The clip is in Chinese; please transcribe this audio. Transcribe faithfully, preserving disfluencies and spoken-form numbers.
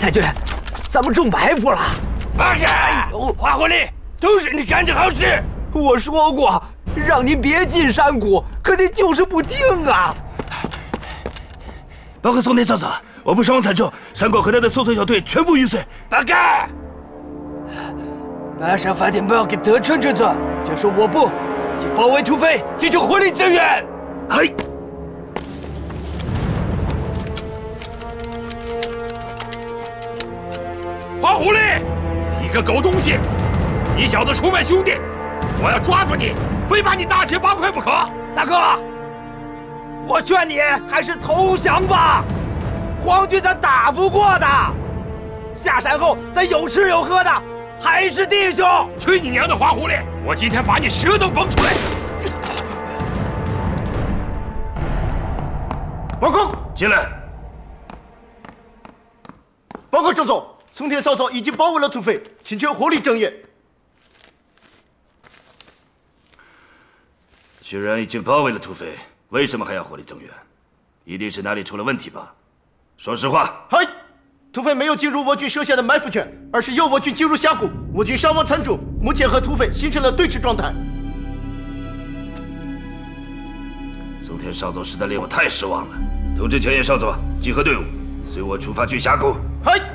太君，咱们中埋伏了！ 八哥，哎呦，花狐狸，都是你干的好事！ 我说过，让您别进山谷，可您就是不听啊！ 报告松田少佐，我们双方惨重，山广河南的搜索小队全部玉碎。 八哥，马上发电报给德川这座，就说我部已经包围土匪，请求火力增援。 嗨。 花狐狸，你个狗东西！你小子出卖兄弟，我要抓住你，非把你大卸八块不可！ 大哥，我劝你还是投降吧，皇军咱打不过的。下山后咱有吃有喝的，还是弟兄。 去你娘的花狐狸！我今天把你舌头崩出来！ 报告， 进来。 报告郑总。 松田少佐已经包围了土匪，请求火力增援。 既然已经包围了土匪，为什么还要火力增援？一定是哪里出了问题吧？说实话。 嗨，土匪没有进入我军设下的埋伏圈，而是由我军进入峡谷，我军伤亡惨重，目前和土匪形成了对峙状态。 松田少佐实在令我太失望了。通知前野少佐集合队伍，随我出发去峡谷。 嗨。